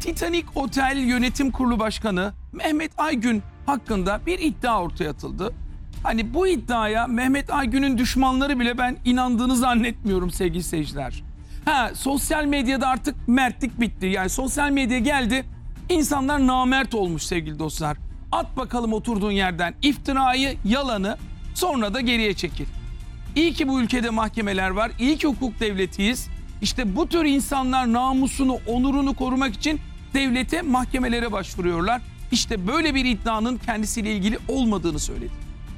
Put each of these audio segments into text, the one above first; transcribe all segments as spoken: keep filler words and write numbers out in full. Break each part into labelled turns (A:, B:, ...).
A: Titanic Otel Yönetim Kurulu Başkanı Mehmet Aygün hakkında bir iddia ortaya atıldı. Hani bu iddiaya Mehmet Aygün'ün düşmanları bile ben inandığını zannetmiyorum sevgili seyirciler. Ha, sosyal medyada artık mertlik bitti. Yani sosyal medya geldi, insanlar namert olmuş sevgili dostlar. At bakalım oturduğun yerden iftirayı, yalanı, sonra da geriye çekil. İyi ki bu ülkede mahkemeler var, iyi ki hukuk devletiyiz. İşte bu tür insanlar namusunu, onurunu korumak için devlete, mahkemelere başvuruyorlar. İşte böyle bir iddianın kendisiyle ilgili olmadığını söyledi.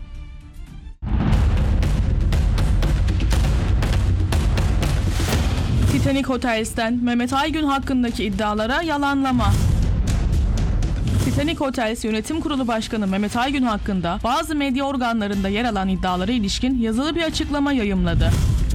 B: Titanic Hotels'ten Mehmet Aygün hakkındaki iddialara yalanlama. Titanic Hotels Yönetim Kurulu Başkanı Mehmet Aygün hakkında bazı medya organlarında yer alan iddialara ilişkin yazılı bir açıklama yayımladı.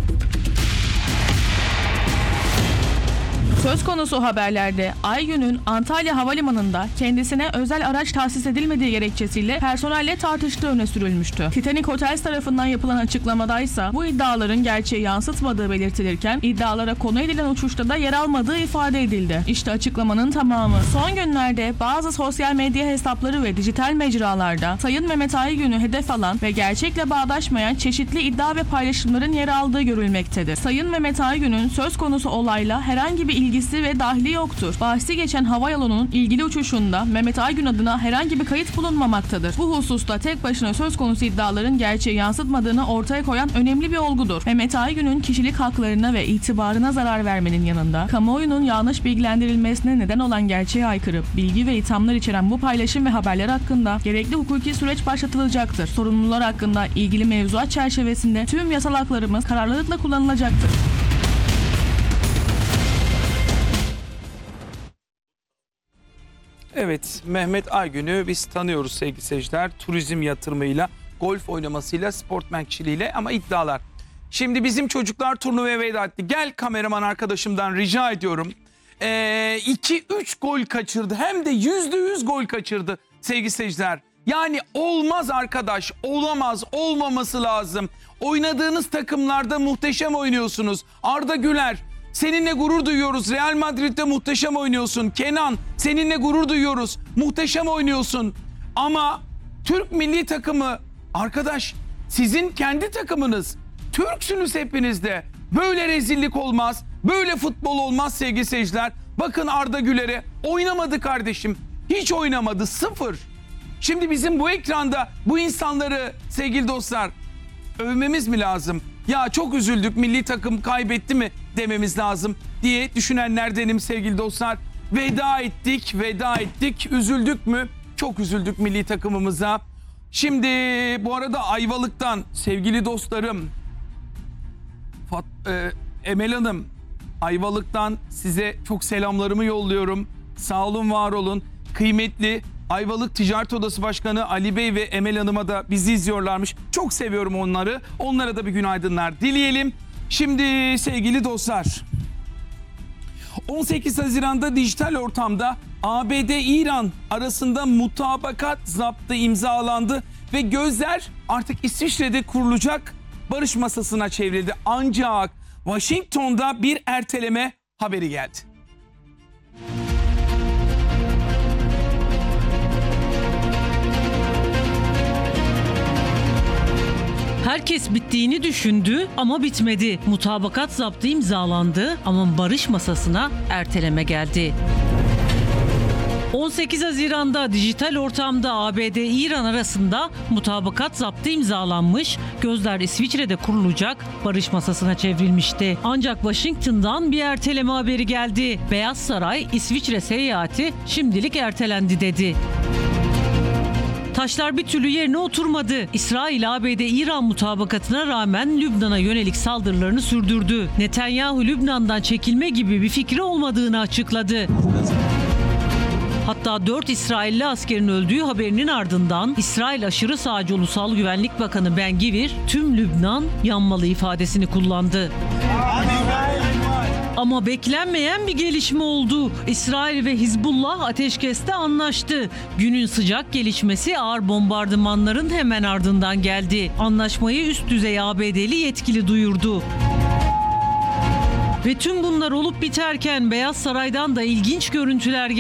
B: Söz konusu haberlerde Aygün'ün Antalya Havalimanı'nda kendisine özel araç tahsis edilmediği gerekçesiyle personelle tartıştığı öne sürülmüştü. Titanic Hotels tarafından yapılan açıklamadaysa bu iddiaların gerçeği yansıtmadığı belirtilirken iddialara konu edilen uçuşta da yer almadığı ifade edildi. İşte açıklamanın tamamı. Son günlerde bazı sosyal medya hesapları ve dijital mecralarda Sayın Mehmet Aygün'ü hedef alan ve gerçekle bağdaşmayan çeşitli iddia ve paylaşımların yer aldığı görülmektedir. Sayın Mehmet Aygün'ün söz konusu olayla herhangi bir ilgisi ve dahli yoktur. Bahsi geçen havayolunun ilgili uçuşunda Mehmet Aygün adına herhangi bir kayıt bulunmamaktadır. Bu hususta tek başına söz konusu iddiaların gerçeği yansıtmadığını ortaya koyan önemli bir olgudur. Mehmet Aygün'ün kişilik haklarına ve itibarına zarar vermenin yanında kamuoyunun yanlış bilgilendirilmesine neden olan gerçeğe aykırı bilgi ve ithamlar içeren bu paylaşım ve haberler hakkında gerekli hukuki süreç başlatılacaktır. Sorumlular hakkında ilgili mevzuat çerçevesinde tüm yasal haklarımız kararlılıkla kullanılacaktır.
A: Evet, Mehmet Aygün'ü biz tanıyoruz sevgili seyirciler. Turizm yatırımıyla, golf oynamasıyla, sportmen kişiliğiyle, ama iddialar. Şimdi bizim çocuklar turnuvaya veda etti. Gel kameraman arkadaşımdan rica ediyorum. iki üç gol kaçırdı, hem de yüzde yüz gol kaçırdı sevgili seyirciler. Yani olmaz arkadaş, olamaz, olmaması lazım. Oynadığınız takımlarda muhteşem oynuyorsunuz. Arda Güler, seninle gurur duyuyoruz. Real Madrid'de muhteşem oynuyorsun. Kenan, seninle gurur duyuyoruz. Muhteşem oynuyorsun. Ama Türk milli takımı, arkadaş, sizin kendi takımınız. Türksünüz hepiniz de. Böyle rezillik olmaz. Böyle futbol olmaz sevgili seyirciler. Bakın Arda Güler'e, oynamadı kardeşim. Hiç oynamadı, sıfır. Şimdi bizim bu ekranda bu insanları sevgili dostlar övmemiz mi lazım? Ya çok üzüldük, milli takım kaybetti mi dememiz lazım diye düşünenlerdenim sevgili dostlar. Veda ettik, veda ettik. Üzüldük mü? Çok üzüldük milli takımımıza. Şimdi bu arada Ayvalık'tan sevgili dostlarım, Fat, e, Emel Hanım, Ayvalık'tan size çok selamlarımı yolluyorum. Sağ olun, var olun. Kıymetli Ayvalık Ticaret Odası Başkanı Ali Bey ve Emel Hanım'a da bizi izliyorlarmış. Çok seviyorum onları. Onlara da bir günaydınlar dileyelim. Şimdi sevgili dostlar, on sekiz Haziran'da dijital ortamda A B D-İran arasında mutabakat zaptı imzalandı ve gözler artık İsviçre'de kurulacak barış masasına çevrildi. Ancak Washington'da bir erteleme haberi geldi.
C: Herkes bittiğini düşündü ama bitmedi. Mutabakat zaptı imzalandı ama barış masasına erteleme geldi. on sekiz Haziran'da dijital ortamda A B D-İran arasında mutabakat zaptı imzalanmış, gözler İsviçre'de kurulacak barış masasına çevrilmişti. Ancak Washington'dan bir erteleme haberi geldi. Beyaz Saray, İsviçre seyahati şimdilik ertelendi dedi. Taşlar bir türlü yerine oturmadı. İsrail, A B D-İran mutabakatına rağmen Lübnan'a yönelik saldırılarını sürdürdü. Netanyahu, Lübnan'dan çekilme gibi bir fikri olmadığını açıkladı. Hatta dört İsrailli askerin öldüğü haberinin ardından İsrail aşırı sağcı Ulusal Güvenlik Bakanı Ben Gvir, tüm Lübnan yanmalı ifadesini kullandı. Ama beklenmeyen bir gelişme oldu. İsrail ve Hizbullah ateşkeste anlaştı. Günün sıcak gelişmesi ağır bombardımanların hemen ardından geldi. Anlaşmayı üst düzey A B D'li yetkili duyurdu. Ve tüm bunlar olup biterken Beyaz Saray'dan da ilginç görüntüler geldi.